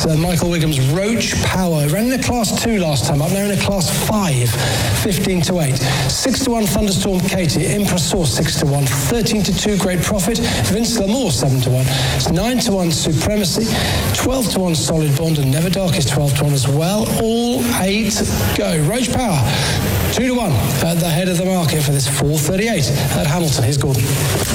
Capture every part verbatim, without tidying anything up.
It's uh, Michael Wiggum's Roach Power. Ran in a class two last time, up now in a class five, fifteen to eight. six to one Thunderstorm Katie, Empress Source six to one, thirteen to two Great Profit, Vince Lamour seven to one. It's nine to one Supremacy, twelve to one Solid Bond, and Never Dark is twelve to one as well. All eight go. Roach Power, two to one at the head of the market for this four thirty-eight at Hamilton. Here's Gordon.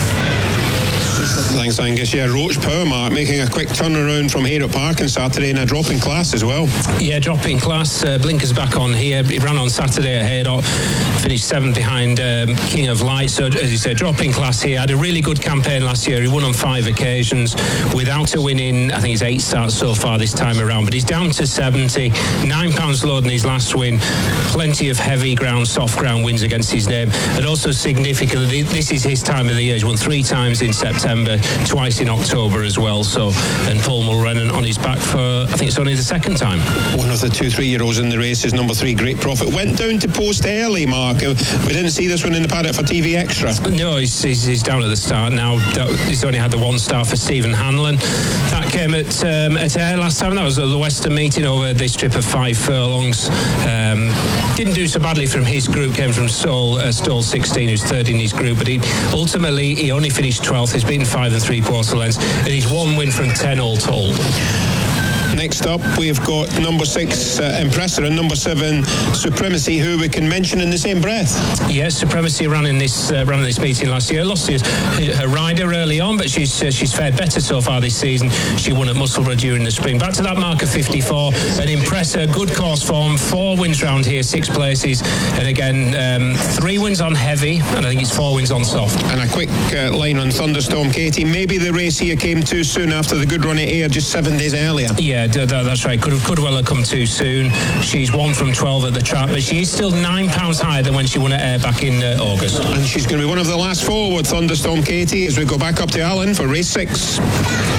Thanks, Angus. Yeah, Roach Power, Mark, making a quick turnaround from Haydock Park on Saturday in a dropping class as well. Yeah, dropping class. Uh, Blinker's back on here. He ran on Saturday at Haydock, finished seventh behind um, King of Light. So, as you said, dropping class here. Had a really good campaign last year. He won on five occasions without a win in, I think it's eight starts so far this time around. But he's down to seventy. Nine pounds load in his last win. Plenty of heavy ground, soft ground wins against his name. And also significantly, this is his time of the year. He's won three times in September, twice in October as well. So, and Paul Mulrennan on his back for, I think it's only the second time. One of the two three-year-olds in the race is number three, Great Profit. Went down to post early, Mark. We didn't see this one in the paddock for T V Extra. No, he's, he's, he's down at the start now. He's only had the one star for Stephen Hanlon. That came at um, at Ayr last time. That was at the Western meeting over this trip of five furlongs. Um, didn't do so badly from his group. Came from Stall, uh, Stall sixteen, who's third in his group. But he ultimately he only finished twelfth. He's beaten five and three quarter lengths, and he's one win from ten all told. Next up, we've got number six, uh, Impressor, and number seven, Supremacy, who we can mention in the same breath. Yes, Supremacy ran in this uh, ran in this meeting last year. Lost his, her rider early on, but she's uh, she's fared better so far this season. She won at Musselburgh during the spring. Back to that mark of fifty-four. An Impressor, good course form, four wins round here, six places, and again um, three wins on heavy, and I think it's four wins on soft. And a quick uh, line on Thunderstorm Katie. Maybe the race here came too soon after the good run at Ayr just seven days earlier. Yeah, that's right. Could have, could well have come too soon. She's one from twelve at the track, but she is still nine pounds higher than when she won at Ayr back in uh, August. And she's going to be one of the last four with Thunderstorm Katie as we go back up to Allen for race six.